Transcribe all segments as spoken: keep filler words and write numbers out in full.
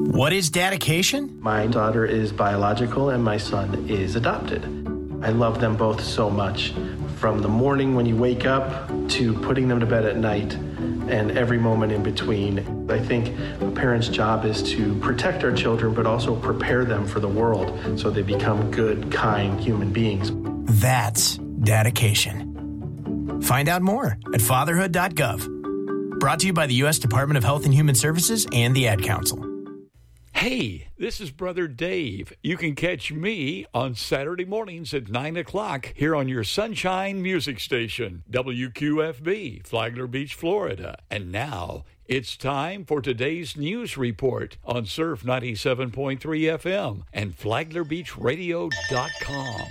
What is dedication? My daughter is biological and my son is adopted. I love them both so much. From the morning when you wake up to putting them to bed at night and every moment in between. I think a parent's job is to protect our children, but also prepare them for the world so they become good, kind human beings. That's dedication. Find out more at fatherhood dot gov. Brought to you by the U S Department of Health and Human Services and the Ad Council. Hey, this is Brother Dave. You can catch me on Saturday mornings at nine o'clock here on your Sunshine Music Station, W Q F B, Flagler Beach, Florida. And now it's time for today's news report on Surf ninety-seven point three F M and flagler beach radio dot com.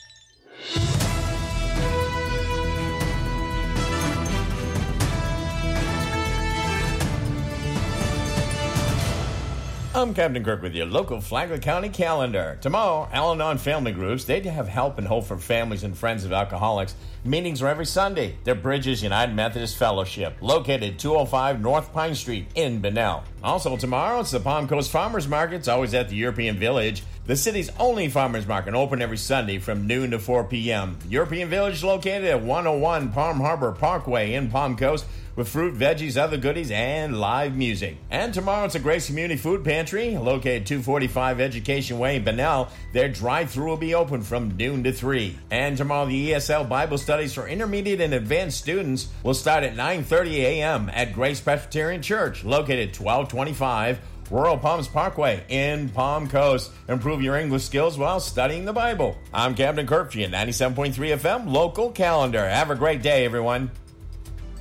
I'm Captain Kirk with your local Flagler County calendar. Tomorrow, Al-Anon family groups, they have help and hope for families and friends of alcoholics. Meetings are every Sunday. They're Bridges United Methodist Fellowship, located two oh five North Pine Street in Bunnell. Also tomorrow, it's the Palm Coast Farmers Market. It's always at the European Village. The city's only farmers market, open every Sunday from noon to four p.m. European Village located at one oh one Palm Harbor Parkway in Palm Coast, with fruit, veggies, other goodies, and live music. And tomorrow it's a Grace Community Food Pantry, located two forty-five Education Way in Bunnell. Their drive-thru will be open from noon to three. And tomorrow the E S L Bible studies for intermediate and advanced students will start at nine thirty a.m. at Grace Presbyterian Church, located twelve twenty-five Royal Palms Parkway in Palm Coast. Improve your English skills while studying the Bible. I'm Captain Kirk for your ninety-seven point three F M local calendar. Have a great day, everyone.